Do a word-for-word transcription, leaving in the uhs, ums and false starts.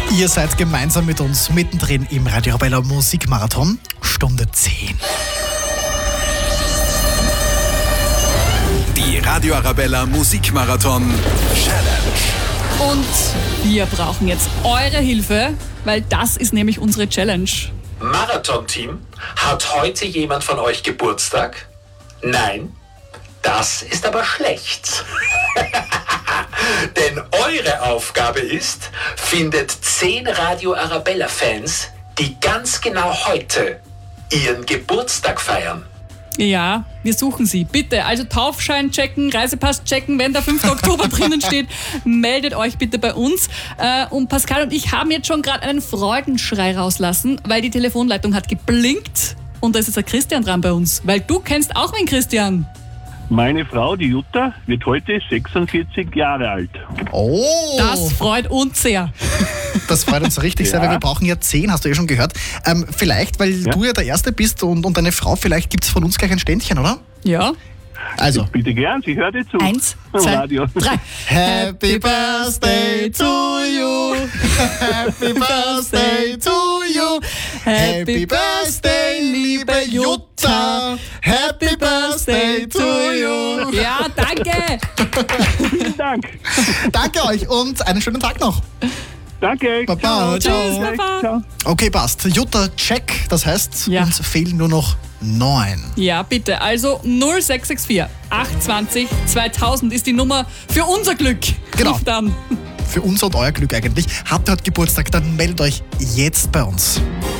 Ihr seid gemeinsam mit uns mittendrin im Radio Arabella Musikmarathon, Stunde zehn. Die Radio Arabella Musikmarathon Challenge. Und wir brauchen jetzt eure Hilfe, weil das ist nämlich unsere Challenge. Marathon-Team, hat heute jemand von euch Geburtstag? Nein? Das ist aber schlecht. Denn eure Aufgabe ist, findet zehn Radio Arabella-Fans, die ganz genau heute ihren Geburtstag feiern. Ja, wir suchen sie. Bitte, also Taufschein checken, Reisepass checken, wenn der fünfte Oktober drinnen steht, meldet euch bitte bei uns. Äh, und Pascal und ich haben jetzt schon gerade einen Freudenschrei rauslassen, weil die Telefonleitung hat geblinkt und da ist jetzt der Christian dran bei uns, weil du kennst auch den Christian. Meine Frau, die Jutta, wird heute sechsundvierzig Jahre alt. Oh! Das freut uns sehr. Das freut uns richtig Ja. sehr, weil wir brauchen ja zehn, hast du eh schon gehört. Ähm, vielleicht, weil Ja. du ja der Erste bist und, und deine Frau, vielleicht gibt es von uns gleich ein Ständchen, oder? Ja. Also. Bitte gern, sie hört dir zu. Eins, Am zwei, Radio. drei. Happy Birthday to you. Happy Birthday to you. Happy Birthday, liebe Jutta. Happy Birthday to you. Ja, danke. Vielen Dank. Danke euch und einen schönen Tag noch. Danke. Baba, Tschüss, ciao. Baba. Ciao. Okay, passt. Jutta, check. Das heißt, Ja. uns fehlen nur noch neun. Ja, bitte. Also null sechs sechs vier achthundertzwanzig zweitausend ist die Nummer für unser Glück. Genau. Ruft an. Für unser und euer Glück eigentlich. Habt ihr heute Geburtstag, dann meldet euch jetzt bei uns.